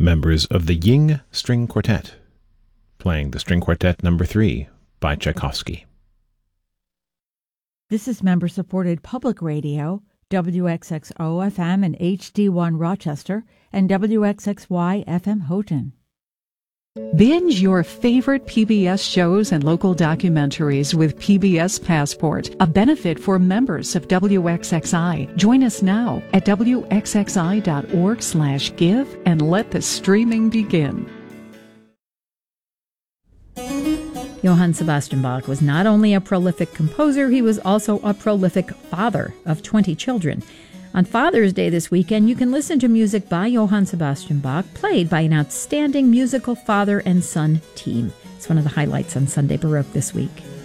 members of the Ying String Quartet, playing the String Quartet No. 3 by Tchaikovsky. This is member-supported public radio, WXXO-FM and HD1 Rochester, and WXXY-FM Houghton. Binge your favorite PBS shows and local documentaries with PBS Passport, a benefit for members of WXXI. Join us now at WXXI.org/give and let the streaming begin. Johann Sebastian Bach was not only a prolific composer, he was also a prolific father of 20 children. On Father's Day this weekend, you can listen to music by Johann Sebastian Bach, played by an outstanding musical father and son team. It's one of the highlights on Sunday Baroque this week.